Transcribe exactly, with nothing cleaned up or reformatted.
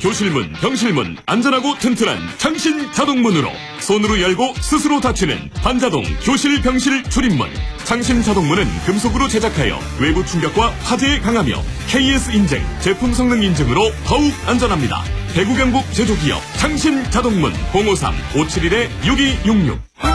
교실문, 병실문 안전하고 튼튼한 창신 자동문으로 손으로 열고 스스로 닫히는 반자동 교실, 병실 출입문. 창신 자동문은 금속으로 제작하여 외부 충격과 화재에 강하며 케이에스 인증, 제품 성능 인증으로 더욱 안전합니다. 대구 경북 제조기업 창신 자동문 공오삼 오칠일 육이육육.